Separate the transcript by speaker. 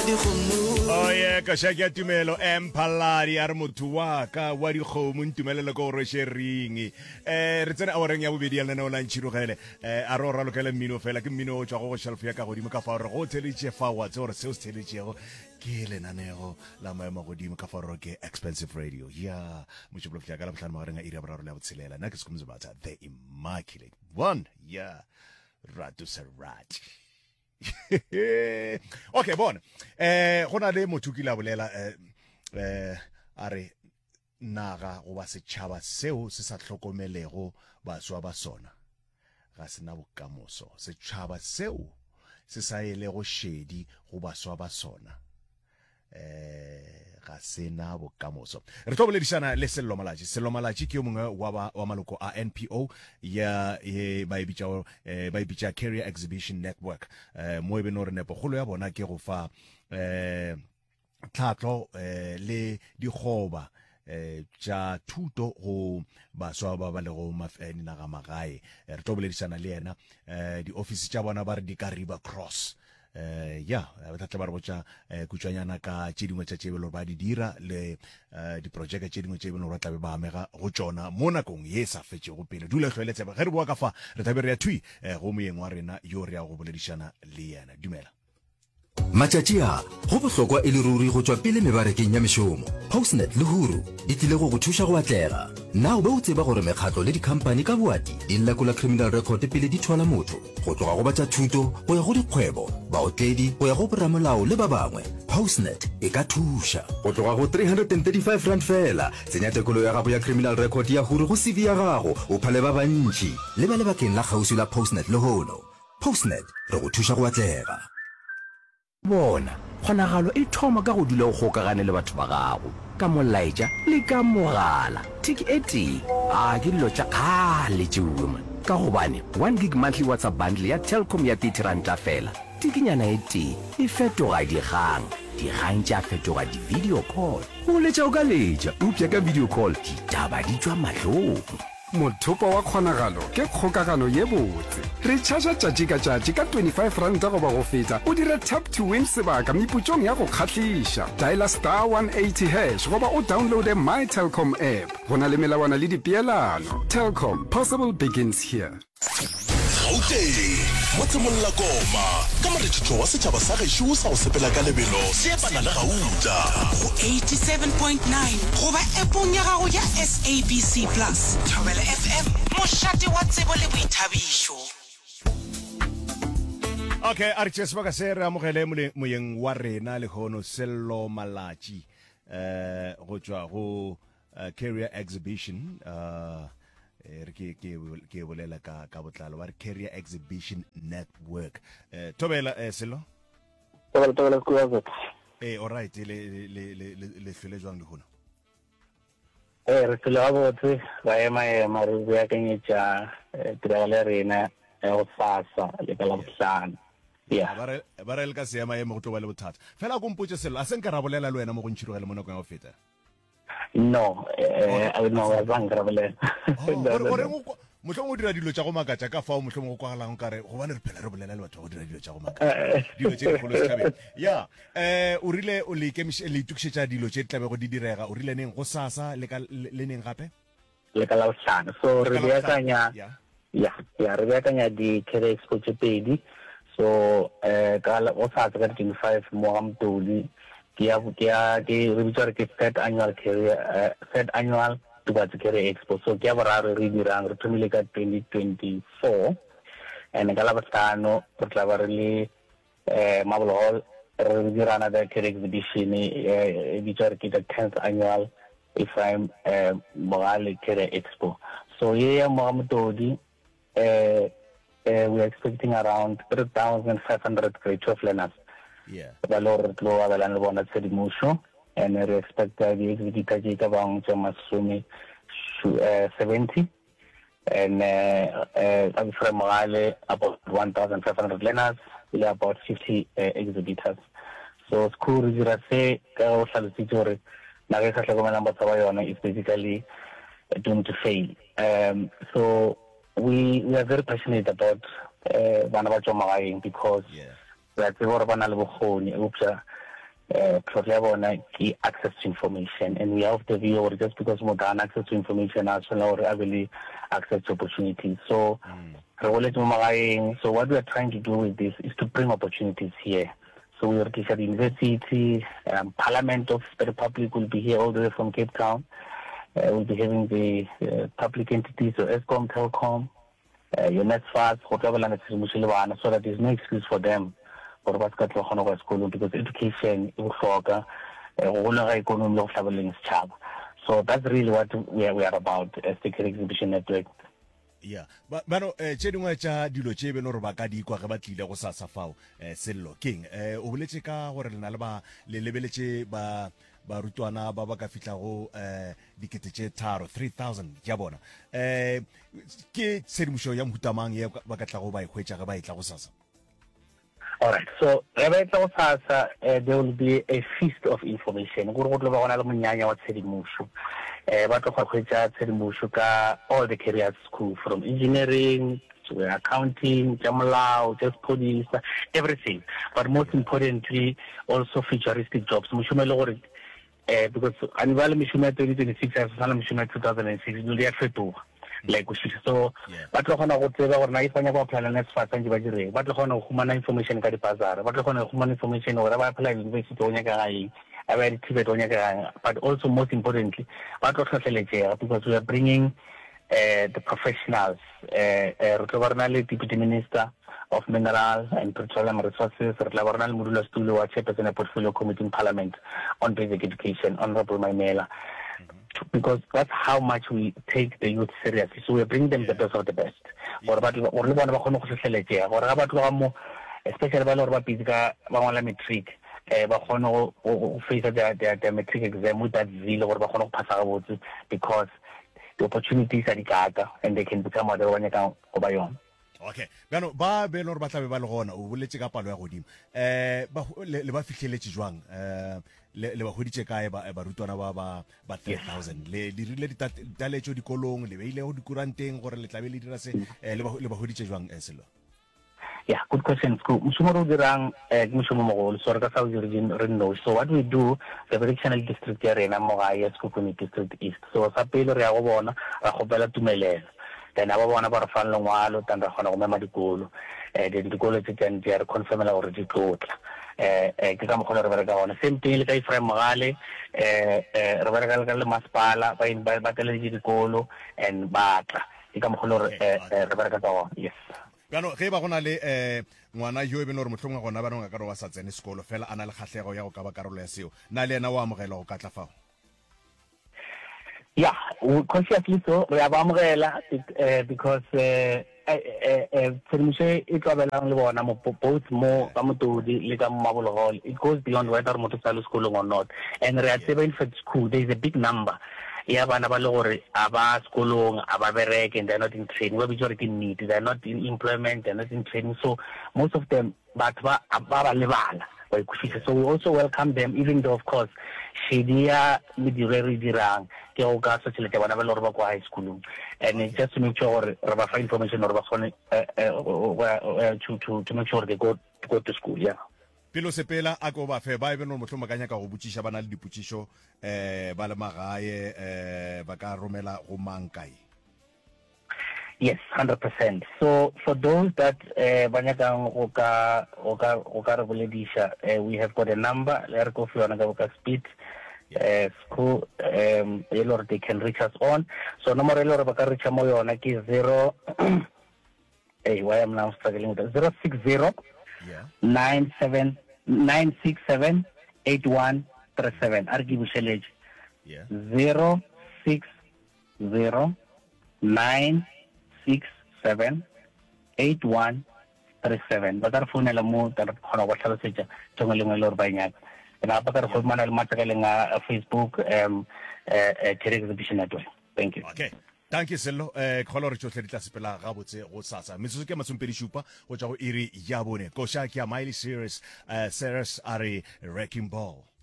Speaker 1: Oh yeah, ka shaki tumelo empaladi a re motho wa ka wa dikgomo ntumelele ko ro sharing re tsena a oreng ya bobedi ya lena o la ntshirogele a ro ralokela mmino fela ke mmino o tswa go shelf ya ka godimo ka fa re go tseletše fa wa tse gore se o se tseletšego ke lenanego la maemo godimo ka fa ro ke expensive radio ya motšhopolo fya ka la botlhano magareng a iri ya boraro le ya botshelela nna ke se kometse batsa the immaculate one ya Ratu Sarat. Okay, bona go na le motho ke la bolela a re naga go ba setšhaba seo se sa tlhokomelego baswa ba sona ga se na bokamoso setšhaba seo se sa elego shedi go baswa ba sona ga se na bokamoso re tlo boledišana le Sello Malatsi ke yo mongwe wa maloko a NPO ya ba ibitša Career Exhibition Network mo e beno re nepo golo ya bona ke go fa tlhatlo le dikgoba tša thuto go baswa ba le go dinaga magae re tlo boledišana le yena di office tša bona ba re di ka River Cross ya ba tla ba re botša kutswanyana ka tše dingwe tša tšebelo ba di dira le diprojeke tše dingwe tšebelo ba tlabe ba amega go tšona mo nakong ye sa fetšego pele dula tlhoeletse ge re boa ka fa re tlabe re ya thui go moyeng wa rena yo re ya go boledišana le yena dumela
Speaker 2: matšatši a go bohlokwa e le ruri go tšwa pele mebarekeng ya mešomo Postnet le Huru di tlile go thuša go atlega na o be o tseba gore mekgatlo le dikhampani ka boati di lekola criminal record pele di thwala motho go tloga go batša thuto go ya go dikgwebo baotledi go ya go boramolao le ba bangwe Postnet e ka thuša go tloga go 335 rand fela tsenya tekolo ya gago ya criminal record ya Huru go CV ya gago o phale ba bantši le ba lebakeng la kgauswi la Postnet le hono Postnet re go thuša go atlega bona kgonagalo e thoma ka go dula o gokagane le batho ba gago ka molaetša le ka mogala tiki eti a ke dilo tša kgale tšeuwe man ka gobane 1 gig monthly WhatsApp bundle ya Telkom ya 30 ranta fela tikinyana e tee e fetoga dikgang tša fetoga di-video call go letša o ka letša upša ka video call ditaba di tšwa mahlong
Speaker 3: mothopo wa kgonagalo ke kgokagano ye botse re tšhaša tšatši ka tšatši ka 25 ranta goba go feta o dire tap to win sebaka meputšong ya go kgahliša diala star 180 hash goba o downloade my Telkom app go na le melawana le dipeelano Telkom possible begins here
Speaker 4: Gauteng motse molla koma ka morethetho wa setšhaba sa gešo sa go sepela ka lebelo se epana le gauta
Speaker 5: go 87.9 goba appong ya gago ya SABC Plus Thobela FM mošate wa tsebo le boithabišo.
Speaker 1: Okay, a re tšea sebaka se re amogele moyeng wa rena le gono Sello Malatsi go tšwa go Career Exhibition ke bolela ka botlalo ba re Career Exhibition Network Thobela Sello
Speaker 6: Tobela kuya
Speaker 1: all right le hlole jwang le gona
Speaker 6: re tlile ga botse ba ema re ya kenyetša tiragalo ya rena go sasa le ka la bohlano
Speaker 1: ba re le ka seema eme go tlo ba le bothata fela ko mpotse Sello a se nka ra bolela le wena mo go ntšhirogele mo nakong ya go feta
Speaker 6: no a zang ka ra bolela
Speaker 1: motlhong o dira dilo tša go makatša ka fao motlhong go kwagalang ka re gobane re phela re bolela le batho ba go dira dilo tša go makatša dilo tše dikgolo setšhabeng ya o rile o le itukišetša dilo tše tlabe go di direga o rile neng go sasa le neng gape
Speaker 6: le ka la bohlano so re beakanya di-Career Expo tše pedi so go sasa ka 25 mo ga Mtuli ke re bitša re ke third annual towards Career Expo so ke ya boraro re dirang re thomile ka 2024 and ka la bohlano re tla ba re le Marble Hall re dirana the Career Exhibition e bitša re ke the 10th annual Ephraim Mogale Career Expo so ye ya mo ga Mtodi we are expecting around 3,500 grade 12 learners ba lo re tlo abelana le bona tshedimošo and we expect the exhibitor ka bang tša masome 70 and Ephraim Mogale about 1,500 learners le about 50 exhibitors so school re dira se ka go hlalositse gore naga e sa tlhokomelang batho ba yona is basically doomed to fail so we are very passionate about bana ba tšwa magaeng because re a tseba gore ba na le bokgoni upša access to information, and we have the view or just because more than access to information as well or really access to opportunities. So so what we are trying to do with this is to bring opportunities here. So we are teaching at the university, Parliament of the Republic will be here all the way from Cape Town. We'll be having the public entities, so Eskom, Telkom, UNESFAS, so that there's no excuse for them because education is so that's really what we are about as the Career Exhibition Network.
Speaker 1: Yeah, but tse dingwe tša dilo tše beno re ba ka di kwa ge ba tlile go sasa fao sello king o boletse ka gore le na le lebeletše barutwana ba ba ka fitlhago dikete tše tharo 3,000 ya bona ke tshedimošo ya mohutamang ye ba ka tlago ba e hwetša ge ba e tla go sasa.
Speaker 6: All right, so there will be a feast of information. All the career school, from engineering to accounting, jamlao, just police, everything. But most importantly, also futuristic jobs. Because annual mission 2026 as well mission 2006 will be like so but lo gona go tseba gore na ifanya ba plan next fast nje ba dire ba tlo gona go humana information ka dipazara ba tlo gona go humana information gore ba apply university o nyaka gae a ba ditibet o nyaka gae but also most importantly ba tlo tlhotlheletsega because we are bringing the professionals re tlo bona le deputy minister of minerals and petroleum resources re tla bona le modulo stulo wa chairperson of portfolio committee in parliament on basic education honorable Maimela. Because that's how much we take the youth seriously. So we bring them the best of the best. Or especially metric, face their metric exam with that zeal or because the opportunities are the and they can become other one account over your.
Speaker 1: Okay, bano ba benor ba tlabe ba le gona o boletse ka palo ya godimo le ba fihleletse jwang le ba hoditse kae ba rutwana ba 3,000 le dirile ditaletšo dikolong le beile go dikuranteng gore le tlabe le dira se le ba hoditse jwang selo.
Speaker 6: Yeah, good question. So what we do, the regional district area na Mogai school community district east. So sa pele re ya go bona ra gopela tumelelo. Then aba bona ba re fa lengwalo tanda gona go mema dikolo dikolo tse teng di re confirmela gore di tlotla ke ka mogolo re bereka bona same thing le ka Ephraim Mogale re bereka le masepala ba tele dikolo and batla ke ka mogolo re bereka ka bona. Yes.
Speaker 1: Bano ge ba gona le ngwana yo e beno re mohlomong gona ba nonga ka ro wa sa tsene sekolo fela ana le kgatlego ya go ka ba karolo ya seo na le ena wa amogela go katla fao.
Speaker 6: Yeah, consciously so re a ba amogela because tshedimošo e tlabelang le bona both mo ka motodi le ka Mabolo, it goes beyond whether motho sa le sekolong or not, and re a tseba in fact school there is a big number ya bana ba le gore a ba sekolong a ba bereke and they're not in training, we majority need, they're not in employment, they're not in training, so most of them but ba lebala. So we also welcome them, even though of course Shedia Midireri Dirang, Keoga Sociality, whatever Lorba High School, and just to make sure Rabafa information or to make sure they go to school, yeah.
Speaker 1: Pelo sepela a go ba fe ba ebe no motho makanya ka go botšiša bana le dipotšišo ba le magae ba ka romela go mankai.
Speaker 6: Yes, 100%. So for those that we have got a number. Let go for speed. School they can reach us on. So number reach moyo ki 0. Hey, why am now struggling with 060 967 8137. Argibu Shellage.
Speaker 1: Yeah.
Speaker 6: 060 967-8137. Batar phone la mo tar khona wa tlhalo setja tongwe lengwe le re ba nyaka ena batar go mana le matsakeleng a Facebook Career Exhibition Network. Thank you.
Speaker 1: Okay, thank you sello kholo re tsotle ditla sepela ga botse go sasa metsotso ke matsompedi shupa go tja go iri ya bone ko sha ke a Miley Cyrus Cyrus are Wrecking Ball.